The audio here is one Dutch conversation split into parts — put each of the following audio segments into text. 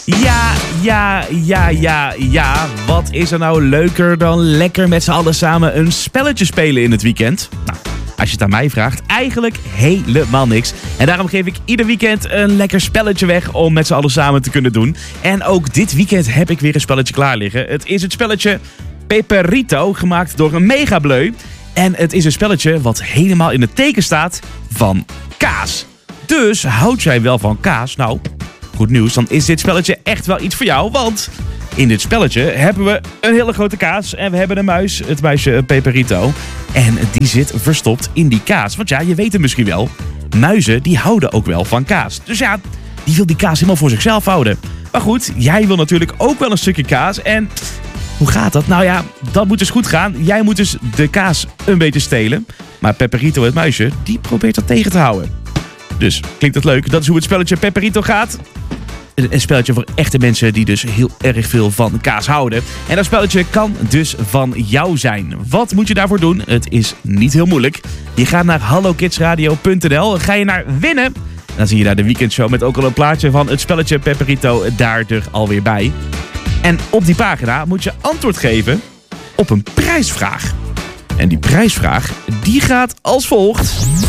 Ja. Wat is er nou leuker dan lekker met z'n allen samen een spelletje spelen in het weekend? Nou, als je het aan mij vraagt, eigenlijk helemaal niks. En daarom geef ik ieder weekend een lekker spelletje weg om met z'n allen samen te kunnen doen. En ook dit weekend heb ik weer een spelletje klaar liggen. Het is het spelletje Peperito, gemaakt door een Megableu. En het is een spelletje wat helemaal in het teken staat van kaas. Dus houd jij wel van kaas? Nou, goed nieuws, dan is dit spelletje echt wel iets voor jou. Want in dit spelletje hebben we een hele grote kaas en we hebben een muis, het muisje Peperito. En die zit verstopt in die kaas. Want ja, je weet het misschien wel, muizen die houden ook wel van kaas. Dus ja, die wil die kaas helemaal voor zichzelf houden. Maar goed, jij wil natuurlijk ook wel een stukje kaas en hoe gaat dat? Nou ja, dat moet dus goed gaan. Jij moet dus de kaas een beetje stelen. Maar Peperito, het muisje, die probeert dat tegen te houden. Dus, klinkt dat leuk? Dat is hoe het spelletje Peperito gaat. Een spelletje voor echte mensen die dus heel erg veel van kaas houden. En dat spelletje kan dus van jou zijn. Wat moet je daarvoor doen? Het is niet heel moeilijk. Je gaat naar hallokidsradio.nl, ga je naar winnen. Dan zie je daar de weekendshow met ook al een plaatje van het spelletje Peperito daar er alweer bij. En op die pagina moet je antwoord geven op een prijsvraag. En die prijsvraag, die gaat als volgt.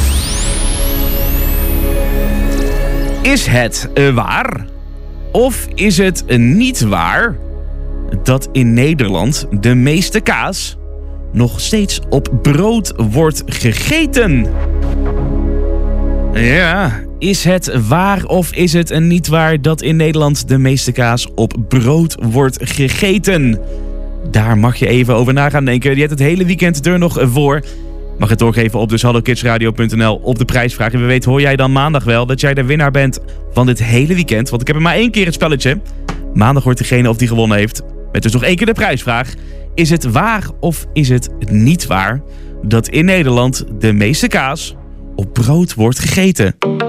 Is het waar of is het niet waar dat in Nederland de meeste kaas nog steeds op brood wordt gegeten? Ja, is het waar of is het niet waar dat in Nederland de meeste kaas op brood wordt gegeten? Daar mag je even over na gaan denken. Je hebt het hele weekend er nog voor. Mag het doorgeven op dus hallokidsradio.nl op de prijsvraag. En wie weet hoor jij dan maandag wel dat jij de winnaar bent van dit hele weekend. Want ik heb er maar 1 keer het spelletje. Maandag wordt degene of die gewonnen heeft met dus nog 1 keer de prijsvraag. Is het waar of is het niet waar dat in Nederland de meeste kaas op brood wordt gegeten?